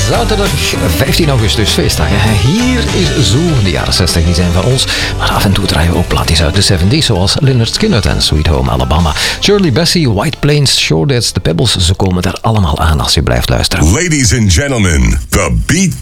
zaterdag 15 augustus, feestdag. Hier is Zoo. De jaren 60 die zijn van ons. Maar af en toe draaien we ook plaatjes uit de 70s, zoals Lynyrd Skynyrd en Sweet Home Alabama. Shirley Bassey, White Plains, Shore Dads, The Pebbles. Ze komen daar allemaal aan als je blijft luisteren. Ladies and gentlemen, the Beat